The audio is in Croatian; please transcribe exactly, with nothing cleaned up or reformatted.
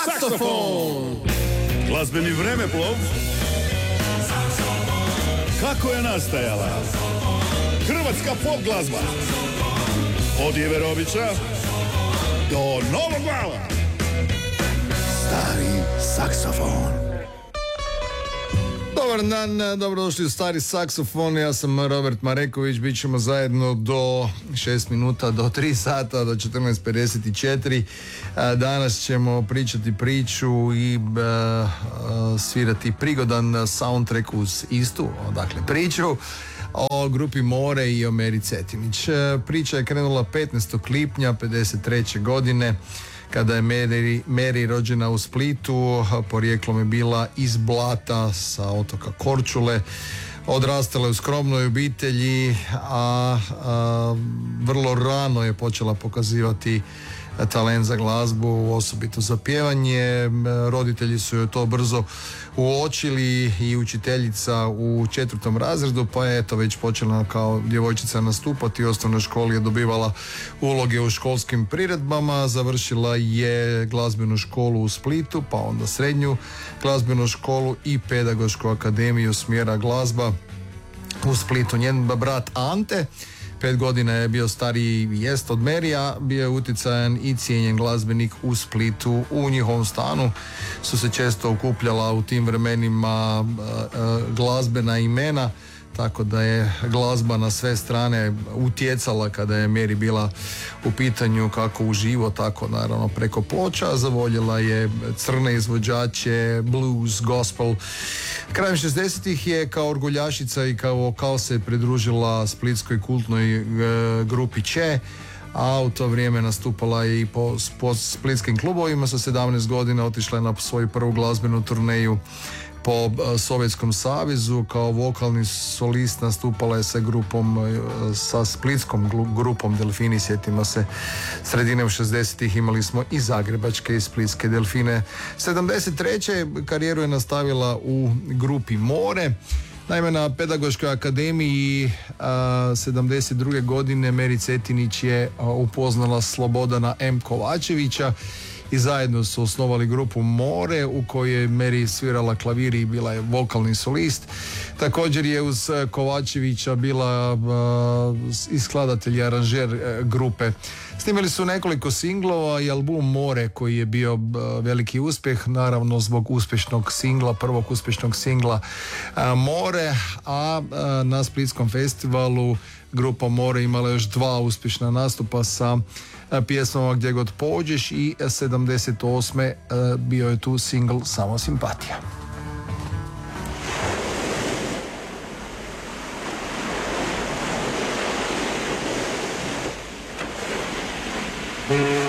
Saksofon. Glazbeni vremeplov. Kako je nastajala hrvatska pop glazba od Jeverovića do Novog Vala. Stari saksofon. Dobar dan, dobrodošli u Stari saksofon. Ja sam Robert Mareković, bit ćemo zajedno do šest minuta, do tri sata, do četrnaest pedeset četiri. Danas ćemo pričati priču i uh, svirati prigodan soundtrack uz istu, dakle priču o grupi More i o Meri Cetinić. Priča je krenula petnaestog lipnja pedeset treće godine, kada je Meri, Meri rođena u Splitu. Porijeklom je bila iz Blata sa otoka Korčule. Odrastala je u skromnoj obitelji, a, a vrlo rano je počela pokazivati talent za glazbu, osobito za pjevanje. Roditelji su joj to brzo uočili i učiteljica u četvrtom razredu, pa je eto već počela kao djevojčica nastupati. U osnovnoj školi je dobivala uloge u školskim priredbama, završila je glazbenu školu u Splitu, pa onda srednju glazbenu školu i pedagošku akademiju smjera glazba u Splitu. Njen brat Ante, pet godina je bio stariji jest od Merija, bio je utjecajan i cijenjen glazbenik u Splitu. U njihovom stanu su se često okupljala u tim vremenima glazbena imena, tako da je glazba na sve strane utjecala kada je Meri bila u pitanju, kako uživo, tako naravno preko ploča. Zavoljela je crne izvođače, blues, gospel. Krajem šezdesetih je kao orguljašica i kao vokal se pridružila splitskoj kultnoj e, grupi Če, a u to vrijeme nastupala je i po, po splitskim klubovima. Sa sedamnaest godina otišla je na svoju prvu glazbenu turneju po Sovjetskom savezu. Kao vokalni solist nastupala je sa grupom, sa splitskom grupom Delfini. Sjetimo se, sredine u šezdesetih imali smo i zagrebačke i splitske Delfine. sedamdeset treće karijeru je nastavila u grupi More. Naime, na Pedagoškoj akademiji a, sedamdeset druge godine Meri Cetinić je a, upoznala Slobodana M. Kovačevića i zajedno su osnovali grupu More, u kojoj je Meri svirala klavir i bila je vokalni solist. Također je uz Kovačevića bila uh, i skladatelj i aranžer uh, grupe. Snimili su nekoliko singlova i album More, koji je bio uh, veliki uspjeh, naravno zbog uspješnog singla, prvog uspješnog singla uh, More, a uh, na Splitskom festivalu grupa More imala još dva uspješna nastupa sa pjesmama Gdje god pođeš, i sedamdeset osme bio je tu singl Samo simpatija. Mm.